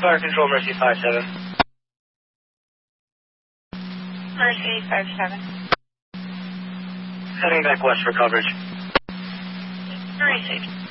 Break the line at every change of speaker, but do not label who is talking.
Fire Control, Mercy 57.
Mercy 57.
Heading back west for coverage.
Mercy.